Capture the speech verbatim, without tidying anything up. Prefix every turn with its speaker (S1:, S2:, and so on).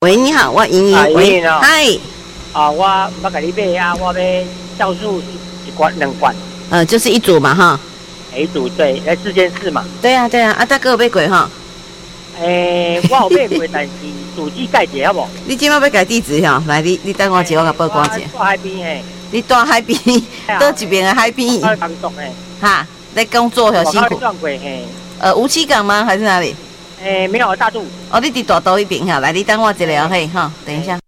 S1: 喂，你好，我莹莹。
S2: 啊，
S1: 喂，
S2: 莹莹哦
S1: 嗨。
S2: 啊，我要给你买啊，我要酵素一罐两罐，
S1: 呃，就是一组嘛，哈。
S2: 一组对，来四千四嘛。
S1: 对啊，对啊，啊，大哥有买过哈。
S2: 诶、欸，我有买过，但是主机改者好不好？
S1: 你今晚要改地址哈？来，你你等我一下，我甲报关一下。
S2: 我海边嘿。
S1: 你住海边，倒一边的海边。
S2: 我工作嘿。
S1: 哈，在工作很辛苦。
S2: 我转过嘿。
S1: 呃，吴七港吗？还是哪里？
S2: 诶、欸，没有大肚。
S1: 哦，你伫大肚那边哈，来，你等我一下嘿哈，等一下。